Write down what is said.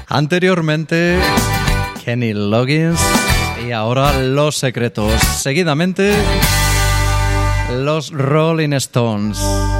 Anteriormente, Kenny Loggins y ahora Los Secretos. Seguidamente, los Rolling Stones.